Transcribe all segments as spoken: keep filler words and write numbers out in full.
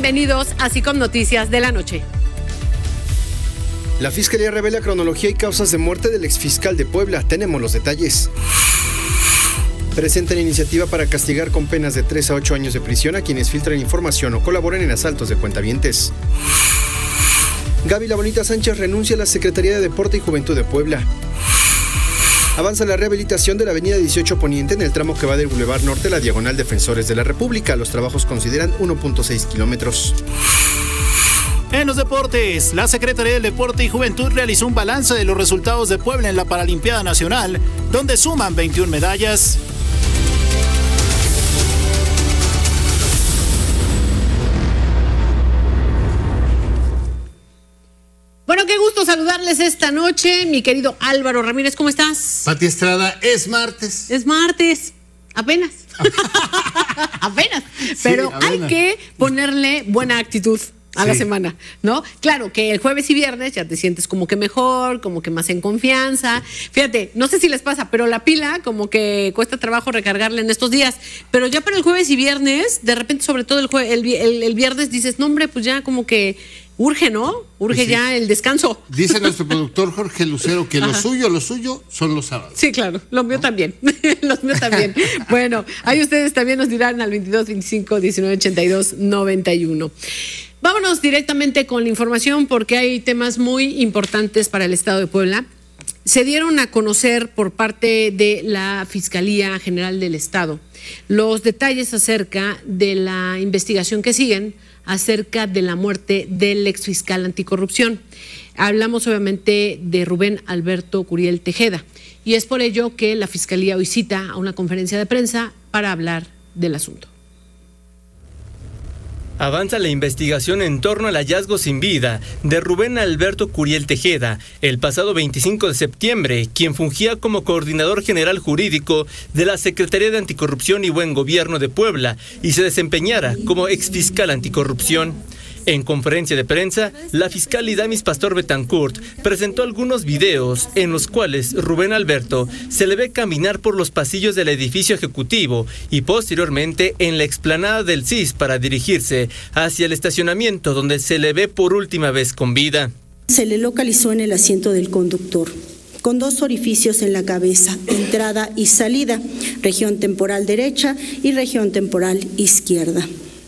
Bienvenidos a SICOM Noticias de la Noche. La Fiscalía revela cronología y causas de muerte del exfiscal de Puebla. Tenemos los detalles. Presentan iniciativa para castigar con penas de tres a ocho años de prisión a quienes filtren información o colaboren en asaltos de cuentavientes. Gaby La Bonita Sánchez renuncia a la Secretaría de Deporte y Juventud de Puebla. Avanza la rehabilitación de la avenida dieciocho Poniente en el tramo que va del Boulevard Norte a la Diagonal Defensores de la República. Los trabajos consideran uno punto seis kilómetros. En los deportes, la Secretaría del Deporte y Juventud realizó un balance de los resultados de Puebla en la Paralimpiada Nacional, donde suman veintiuna medallas. Bueno, qué gusto saludarles esta noche, mi querido Álvaro Ramírez, ¿cómo estás? Pati Estrada, es martes. Es martes, apenas. apenas, pero sí, apenas. Hay que ponerle buena actitud a sí. la semana, ¿no? Claro que el jueves y viernes ya te sientes como que mejor, como que más en confianza. Fíjate, no sé si les pasa, pero la pila como que cuesta trabajo recargarla en estos días. Pero ya para el jueves y viernes, de repente, sobre todo el, jue el, el, el viernes, dices, no hombre, pues ya como que urge, ¿no? Urge sí. ya el descanso. Dice nuestro productor Jorge Lucero que Ajá. lo suyo, lo suyo son los sábados. Sí, claro, lo mío ¿no? también. Los míos también. Bueno, ahí ustedes también nos dirán al veintidós, veinticinco, diecinueve, ochenta y dos, noventa y uno. Vámonos directamente con la información porque hay temas muy importantes para el Estado de Puebla. Se dieron a conocer por parte de la Fiscalía General del Estado los detalles acerca de la investigación que siguen acerca de la muerte del exfiscal anticorrupción. Hablamos obviamente de Rubén Alberto Curiel Tejeda y es por ello que la Fiscalía hoy cita a una conferencia de prensa para hablar del asunto. Avanza la investigación en torno al hallazgo sin vida de Rubén Alberto Curiel Tejeda, el pasado veinticinco de septiembre, quien fungía como coordinador general jurídico de la Secretaría de Anticorrupción y Buen Gobierno de Puebla y se desempeñara como exfiscal anticorrupción. En conferencia de prensa, la fiscal Idamis Pastor Betancourt presentó algunos videos en los cuales Rubén Alberto se le ve caminar por los pasillos del edificio ejecutivo y posteriormente en la explanada del C I S para dirigirse hacia el estacionamiento donde se le ve por última vez con vida. Se le localizó en el asiento del conductor, con dos orificios en la cabeza, entrada y salida, región temporal derecha y región temporal izquierda.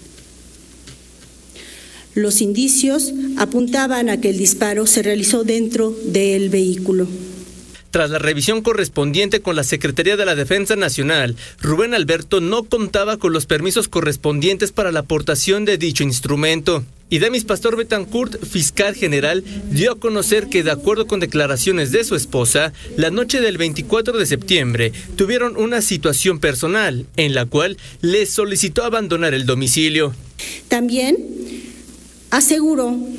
Los indicios apuntaban a que el disparo se realizó dentro del vehículo. Tras la revisión correspondiente con la Secretaría de la Defensa Nacional, Rubén Alberto no contaba con los permisos correspondientes para la aportación de dicho instrumento. Idamis Pastor Betancourt, fiscal general, dio a conocer que, de acuerdo con declaraciones de su esposa, la noche del veinticuatro de septiembre tuvieron una situación personal en la cual le solicitó abandonar el domicilio. También aseguró